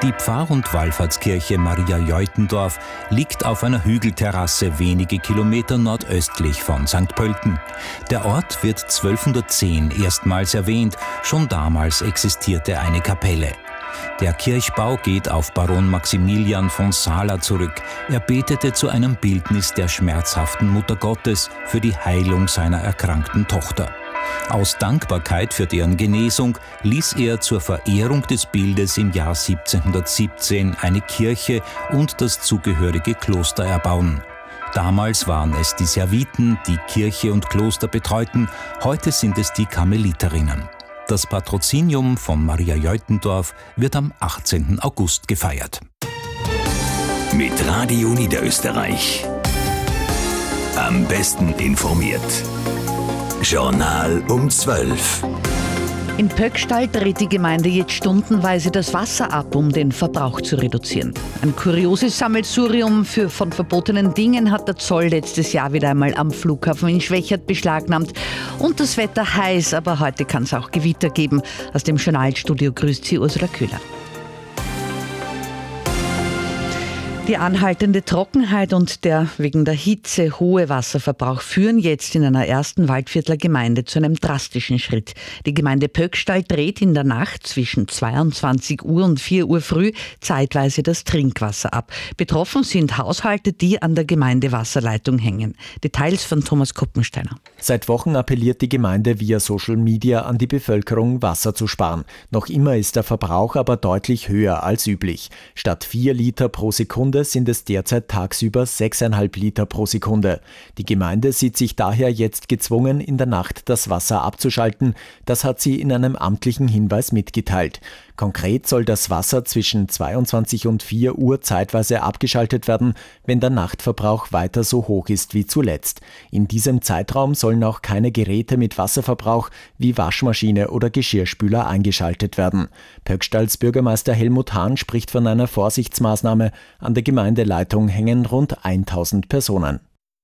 Die Pfarr- und Wallfahrtskirche Maria Jeutendorf liegt auf einer Hügelterrasse wenige Kilometer nordöstlich von St. Pölten. Der Ort wird 1210 erstmals erwähnt, schon damals existierte eine Kapelle. Der Kirchbau geht auf Baron Maximilian von Sala zurück. Er betete zu einem Bildnis der schmerzhaften Mutter Gottes für die Heilung seiner erkrankten Tochter. Aus Dankbarkeit für deren Genesung ließ er zur Verehrung des Bildes im Jahr 1717 eine Kirche und das zugehörige Kloster erbauen. Damals waren es die Serviten, die Kirche und Kloster betreuten, heute sind es die Karmeliterinnen. Das Patrozinium von Maria Jeutendorf wird am 18. August gefeiert. Mit Radio Niederösterreich. Am besten informiert. Journal um 12. In Pöckstall dreht die Gemeinde jetzt stundenweise das Wasser ab, um den Verbrauch zu reduzieren. Ein kurioses Sammelsurium von verbotenen Dingen hat der Zoll letztes Jahr wieder einmal am Flughafen in Schwechat beschlagnahmt. Und das Wetter heiß, aber heute kann es auch Gewitter geben. Aus dem Journalstudio grüßt sie Ursula Köhler. Die anhaltende Trockenheit und der wegen der Hitze hohe Wasserverbrauch führen jetzt in einer ersten Waldviertler Gemeinde zu einem drastischen Schritt. Die Gemeinde Pöckstall dreht in der Nacht zwischen 22 Uhr und 4 Uhr früh zeitweise das Trinkwasser ab. Betroffen sind Haushalte, die an der Gemeindewasserleitung hängen. Details von Thomas Koppensteiner. Seit Wochen appelliert die Gemeinde via Social Media an die Bevölkerung, Wasser zu sparen. Noch immer ist der Verbrauch aber deutlich höher als üblich. Statt 4 Liter pro Sekunde sind es derzeit tagsüber 6,5 Liter pro Sekunde. Die Gemeinde sieht sich daher jetzt gezwungen, in der Nacht das Wasser abzuschalten. Das hat sie in einem amtlichen Hinweis mitgeteilt. Konkret soll das Wasser zwischen 22 und 4 Uhr zeitweise abgeschaltet werden, wenn der Nachtverbrauch weiter so hoch ist wie zuletzt. In diesem Zeitraum sollen auch keine Geräte mit Wasserverbrauch wie Waschmaschine oder Geschirrspüler eingeschaltet werden. Pöckstalls Bürgermeister Helmut Hahn spricht von einer Vorsichtsmaßnahme. An der Gemeindeleitung hängen rund 1000 Personen.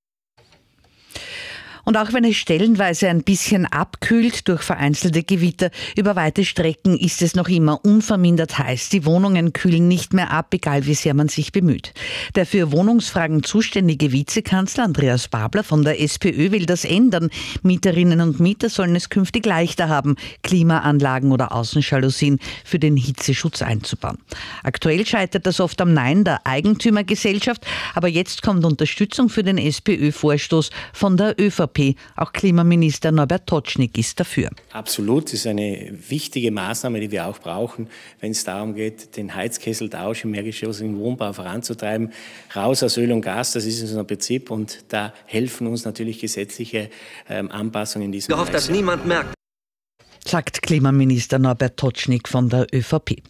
Und auch wenn es stellenweise ein bisschen abkühlt durch vereinzelte Gewitter, über weite Strecken ist es noch immer unvermindert heiß. Die Wohnungen kühlen nicht mehr ab, egal wie sehr man sich bemüht. Der für Wohnungsfragen zuständige Vizekanzler Andreas Babler von der SPÖ will das ändern. Mieterinnen und Mieter sollen es künftig leichter haben, Klimaanlagen oder Außenjalousien für den Hitzeschutz einzubauen. Aktuell scheitert das oft am Nein der Eigentümergesellschaft, aber jetzt kommt Unterstützung für den SPÖ-Vorstoß von der ÖVP. Auch Klimaminister Norbert Totschnig ist dafür. Absolut, das ist eine wichtige Maßnahme, die wir auch brauchen, wenn es darum geht, den Heizkesseltausch im mehrgeschossigen Wohnbau voranzutreiben. Raus aus Öl und Gas, das ist unser Prinzip und da helfen uns natürlich gesetzliche Anpassungen in diesem Bereich. Ich hoffe, dass niemand merkt, sagt Klimaminister Norbert Totschnig von der ÖVP.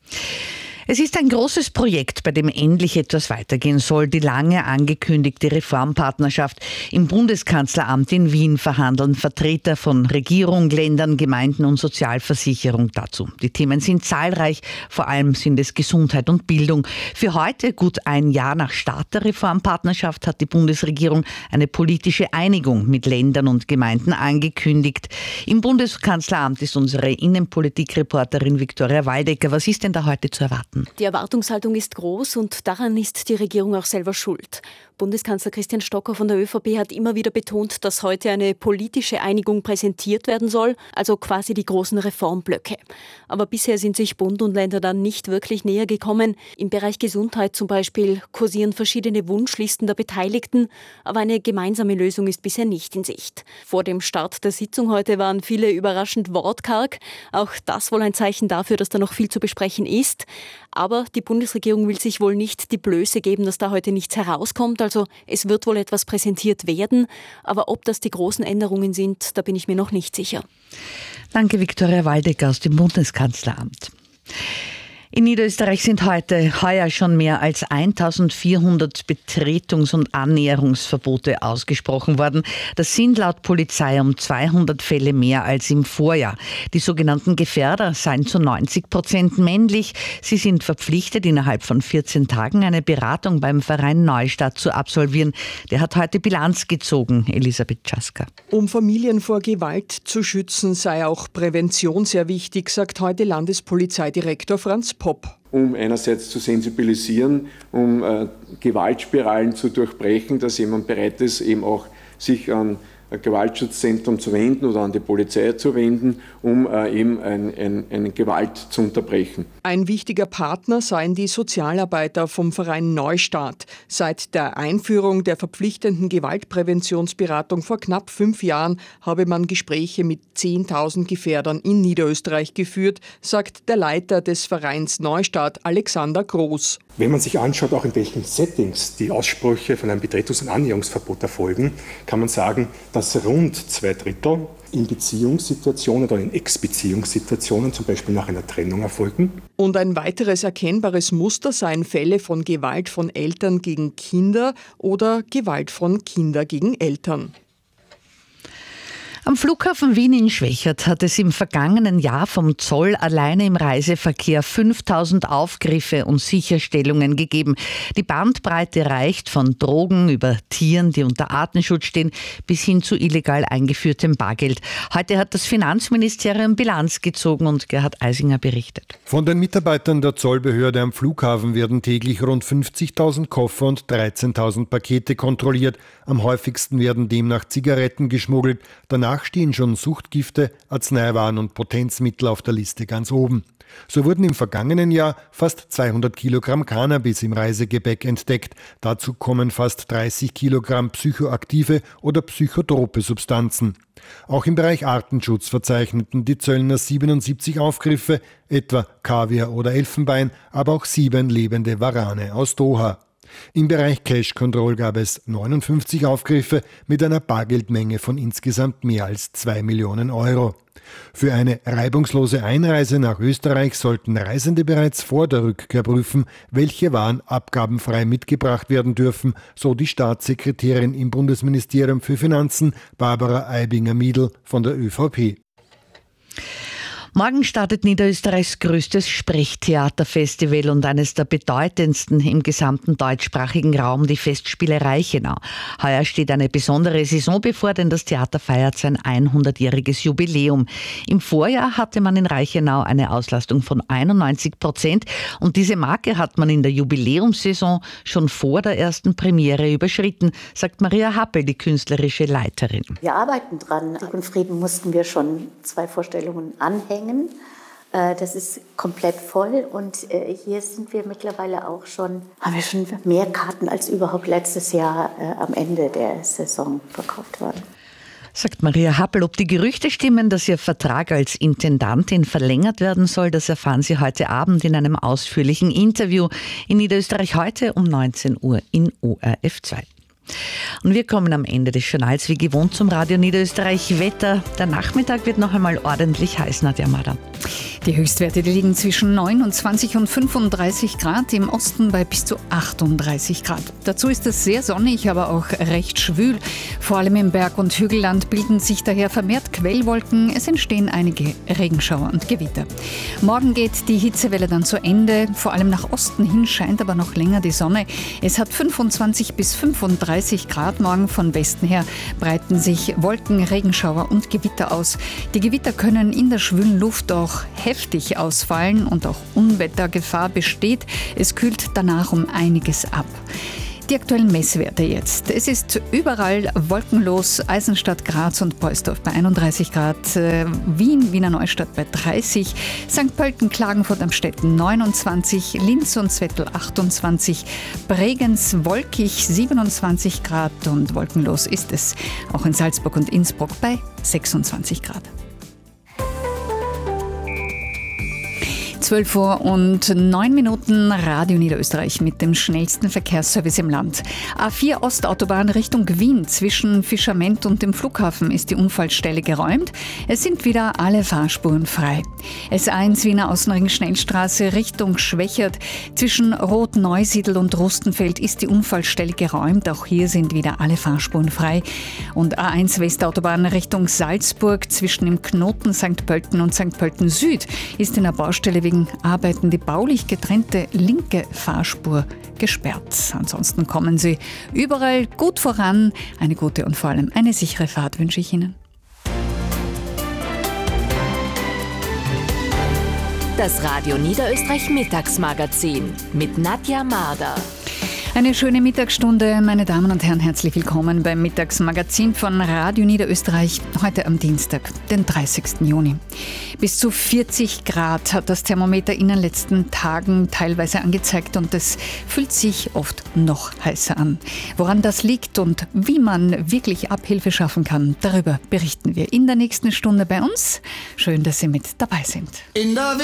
Es ist ein großes Projekt, bei dem endlich etwas weitergehen soll. Die lange angekündigte Reformpartnerschaft. Im Bundeskanzleramt in Wien verhandeln Vertreter von Regierung, Ländern, Gemeinden und Sozialversicherung dazu. Die Themen sind zahlreich, vor allem sind es Gesundheit und Bildung. Für heute, gut ein Jahr nach Start der Reformpartnerschaft, hat die Bundesregierung eine politische Einigung mit Ländern und Gemeinden angekündigt. Im Bundeskanzleramt ist unsere Innenpolitik-Reporterin Viktoria Waldecker. Was ist denn da heute zu erwarten? Die Erwartungshaltung ist groß und daran ist die Regierung auch selber schuld. Bundeskanzler Christian Stocker von der ÖVP hat immer wieder betont, dass heute eine politische Einigung präsentiert werden soll, also quasi die großen Reformblöcke. Aber bisher sind sich Bund und Länder dann nicht wirklich näher gekommen. Im Bereich Gesundheit zum Beispiel kursieren verschiedene Wunschlisten der Beteiligten, aber eine gemeinsame Lösung ist bisher nicht in Sicht. Vor dem Start der Sitzung heute waren viele überraschend wortkarg. Auch das wohl ein Zeichen dafür, dass da noch viel zu besprechen ist. Aber die Bundesregierung will sich wohl nicht die Blöße geben, dass da heute nichts herauskommt. Also es wird wohl etwas präsentiert werden. Aber ob das die großen Änderungen sind, da bin ich mir noch nicht sicher. Danke, Viktoria Waldecker aus dem Bundeskanzleramt. In Niederösterreich sind heuer schon mehr als 1400 Betretungs- und Annäherungsverbote ausgesprochen worden. Das sind laut Polizei um 200 Fälle mehr als im Vorjahr. Die sogenannten Gefährder seien zu 90% männlich. Sie sind verpflichtet, innerhalb von 14 Tagen eine Beratung beim Verein Neustadt zu absolvieren. Der hat heute Bilanz gezogen, Elisabeth Czaska. Um Familien vor Gewalt zu schützen, sei auch Prävention sehr wichtig, sagt heute Landespolizeidirektor Franz Popp. Hip-Hop. Um einerseits zu sensibilisieren, um Gewaltspiralen zu durchbrechen, dass jemand bereit ist, eben auch sich an ein Gewaltschutzzentrum zu wenden oder an die Polizei zu wenden, um eben eine Gewalt zu unterbrechen. Ein wichtiger Partner seien die Sozialarbeiter vom Verein Neustart. Seit der Einführung der verpflichtenden Gewaltpräventionsberatung vor knapp 5 Jahren habe man Gespräche mit 10.000 Gefährdern in Niederösterreich geführt, sagt der Leiter des Vereins Neustart, Alexander Groß. Wenn man sich anschaut, auch in welchen Settings die Aussprüche von einem Betretungs- und Annäherungsverbot erfolgen, kann man sagen, dass rund 2/3 in Beziehungssituationen oder in Ex-Beziehungssituationen, zum Beispiel nach einer Trennung, erfolgen. Und ein weiteres erkennbares Muster seien Fälle von Gewalt von Eltern gegen Kinder oder Gewalt von Kindern gegen Eltern. Am Flughafen Wien in Schwechat hat es im vergangenen Jahr vom Zoll alleine im Reiseverkehr 5.000 Aufgriffe und Sicherstellungen gegeben. Die Bandbreite reicht von Drogen über Tieren, die unter Artenschutz stehen, bis hin zu illegal eingeführtem Bargeld. Heute hat das Finanzministerium Bilanz gezogen und Gerhard Eisinger berichtet. Von den Mitarbeitern der Zollbehörde am Flughafen werden täglich rund 50.000 Koffer und 13.000 Pakete kontrolliert. Am häufigsten werden demnach Zigaretten geschmuggelt. Danach stehen schon Suchtgifte, Arzneiwaren und Potenzmittel auf der Liste ganz oben. So wurden im vergangenen Jahr fast 200 Kilogramm Cannabis im Reisegepäck entdeckt. Dazu kommen fast 30 Kilogramm psychoaktive oder psychotrope Substanzen. Auch im Bereich Artenschutz verzeichneten die Zöllner 77 Aufgriffe, etwa Kaviar oder Elfenbein, aber auch 7 lebende Warane aus Doha. Im Bereich Cash Control gab es 59 Aufgriffe mit einer Bargeldmenge von insgesamt mehr als 2 Millionen Euro. Für eine reibungslose Einreise nach Österreich sollten Reisende bereits vor der Rückkehr prüfen, welche Waren abgabenfrei mitgebracht werden dürfen, so die Staatssekretärin im Bundesministerium für Finanzen Barbara Aibinger-Miedl von der ÖVP. Morgen startet Niederösterreichs größtes Sprechtheaterfestival und eines der bedeutendsten im gesamten deutschsprachigen Raum, die Festspiele Reichenau. Heuer steht eine besondere Saison bevor, denn das Theater feiert sein 100-jähriges Jubiläum. Im Vorjahr hatte man in Reichenau eine Auslastung von 91% und diese Marke hat man in der Jubiläumssaison schon vor der ersten Premiere überschritten, sagt Maria Happel, die künstlerische Leiterin. Wir arbeiten dran. Sieg und Frieden mussten wir schon 2 Vorstellungen anhängen. Das ist komplett voll und hier sind wir mittlerweile haben wir schon mehr Karten als überhaupt letztes Jahr am Ende der Saison verkauft worden. Sagt Maria Happel. Ob die Gerüchte stimmen, dass ihr Vertrag als Intendantin verlängert werden soll, das erfahren Sie heute Abend in einem ausführlichen Interview in Niederösterreich heute um 19 Uhr in ORF 2. Und wir kommen am Ende des Journals wie gewohnt zum Radio Niederösterreich Wetter. Der Nachmittag wird noch einmal ordentlich heiß, Nadja Mader. Die Höchstwerte die liegen zwischen 29 und 35 Grad, im Osten bei bis zu 38 Grad. Dazu ist es sehr sonnig, aber auch recht schwül. Vor allem im Berg- und Hügelland bilden sich daher vermehrt Quellwolken. Es entstehen einige Regenschauer und Gewitter. Morgen geht die Hitzewelle dann zu Ende. Vor allem nach Osten hin scheint aber noch länger die Sonne. Es hat 25 bis 35 Grad morgen. Von Westen her breiten sich Wolken, Regenschauer und Gewitter aus. Die Gewitter können in der schwülen Luft auch heftig ausfallen und auch Unwettergefahr besteht. Es kühlt danach um einiges ab. Die aktuellen Messwerte jetzt. Es ist überall wolkenlos. Eisenstadt, Graz und Poisdorf bei 31 Grad, Wien, Wiener Neustadt bei 30, St. Pölten, Klagenfurt am Städten 29, Linz und Zwettl 28, Bregenz wolkig 27 Grad und wolkenlos ist es auch in Salzburg und Innsbruck bei 26 Grad. 12:09 Radio Niederösterreich mit dem schnellsten Verkehrsservice im Land. A4 Ostautobahn Richtung Wien zwischen Fischerment und dem Flughafen ist die Unfallstelle geräumt. Es sind wieder alle Fahrspuren frei. S1 Wiener Außenring Schnellstraße Richtung Schwechat zwischen Rot-Neusiedl und Rustenfeld ist die Unfallstelle geräumt. Auch hier sind wieder alle Fahrspuren frei. Und A1 Westautobahn Richtung Salzburg zwischen dem Knoten St. Pölten und St. Pölten Süd ist in der Baustelle wegen Arbeiten die baulich getrennte linke Fahrspur gesperrt. Ansonsten kommen Sie überall gut voran. Eine gute und vor allem eine sichere Fahrt wünsche ich Ihnen. Das Radio Niederösterreich Mittagsmagazin mit Nadja Marder. Eine schöne Mittagsstunde, meine Damen und Herren, herzlich willkommen beim Mittagsmagazin von Radio Niederösterreich, heute am Dienstag, den 30. Juni. Bis zu 40 Grad hat das Thermometer in den letzten Tagen teilweise angezeigt und es fühlt sich oft noch heißer an. Woran das liegt und wie man wirklich Abhilfe schaffen kann, darüber berichten wir in der nächsten Stunde bei uns. Schön, dass Sie mit dabei sind. In der